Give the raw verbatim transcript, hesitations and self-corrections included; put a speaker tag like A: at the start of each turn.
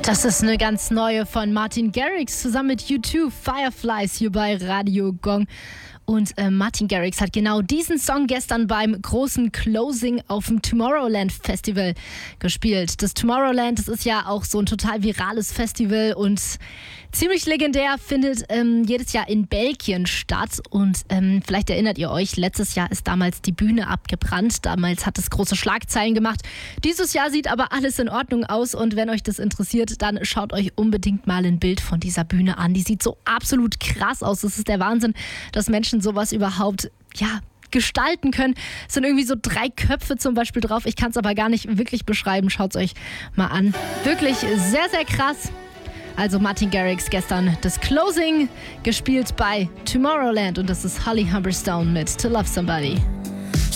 A: Das ist eine ganz neue von Martin Garrix zusammen mit U zwei, Fireflies, hier bei Radio Gong. Und äh, Martin Garrix hat genau diesen Song gestern beim großen Closing auf dem Tomorrowland Festival gespielt. Das Tomorrowland, das ist ja auch so ein total virales Festival und ziemlich legendär, findet ähm, jedes Jahr in Belgien statt. Und ähm, vielleicht erinnert ihr euch, letztes Jahr ist damals die Bühne abgebrannt. Damals hat es große Schlagzeilen gemacht. Dieses Jahr sieht aber alles in Ordnung aus. Und wenn euch das interessiert, dann schaut euch unbedingt mal ein Bild von dieser Bühne an. Die sieht so absolut krass aus. Das ist der Wahnsinn, dass Menschen sowas überhaupt, ja, gestalten können. Es sind irgendwie so drei Köpfe zum Beispiel drauf. Ich kann es aber gar nicht wirklich beschreiben. Schaut es euch mal an. Wirklich sehr, sehr krass. Also Martin Garrix gestern das Closing gespielt bei Tomorrowland und das ist Holly Humberstone mit To Love Somebody.